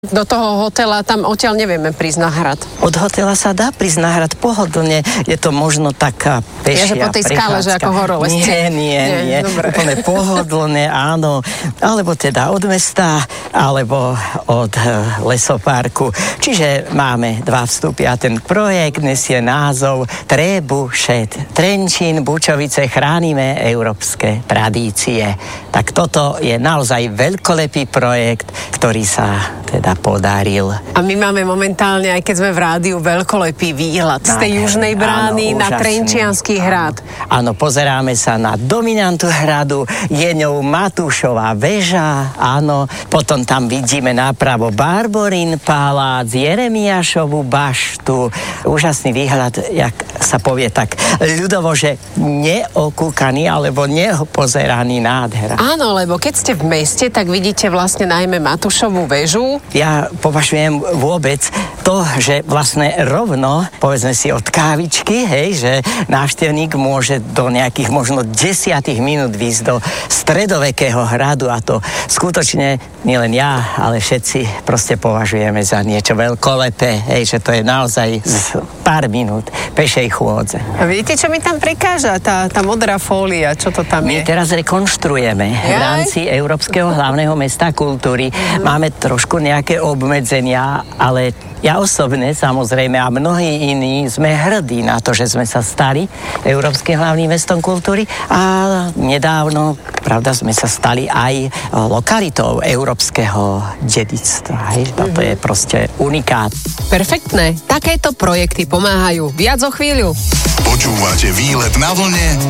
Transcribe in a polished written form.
Do toho hotela, tam odtiaľ nevieme prísť na hrad. Od hotela sa dá prísť na hrad pohodlne. Je to možno taká pešia že po tej skále, že ako horolezci. Nie. Úplne pohodlne, áno. Alebo teda od mesta, alebo od lesoparku. Čiže máme 2 vstupy a ten projekt nesie názov Trebušet. Trenčín, Bučovice, chránime európske tradície. Tak toto je naozaj veľkolepý projekt, ktorý sa teda podaril. A my máme momentálne, aj keď sme v rádiu, veľkolepý výhľad z tej južnej brány na Trenčiansky hrad. Áno, pozeráme sa na dominantu hradu, je ňou Matúšova väža, áno, potom tam vidíme napravo Barborín palác, Jeremiášovu baštu, úžasný výhľad, jak sa povie tak ľudovo, že neokúkaný alebo nepozeraný nádhera. Áno, lebo keď ste v meste, tak vidíte vlastne najmä Matúšovu väžu. Ja považujem vôbec to, že vlastne rovno, povedzme si od kávičky, hej, že návštevník môže do nejakých možno 10 minút výjsť do stredovekého hradu a to skutočne nielen ja, ale všetci proste považujeme za niečo veľkolepé, hej, že to je naozaj z pár minút pešej chôdze. A vidíte, čo mi tam prekáža? Tá modrá fólia, čo to tam je? My teraz rekonštruujeme v rámci Európskeho hlavného mesta kultúry. Máme trošku nejaké obmedzenia, ale ja osobne, samozrejme, a mnohí iní sme hrdí na to, že sme sa stali Európskym hlavným mestom kultúry a nedávno, pravda, sme sa stali aj lokalitou európskeho dedičstva. To je proste unikát. Perfektné. Takéto projekty pomáhajú. Viac o chvíľu. Počúvate Výlet na vlne